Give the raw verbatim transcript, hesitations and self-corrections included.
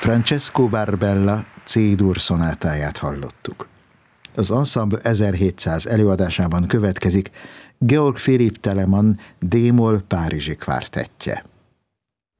Francesco Barbella C-dur szonátáját hallottuk. Az Ensemble ezerhétszáz előadásában következik Georg Philipp Telemann D-moll párizsi kvártettje.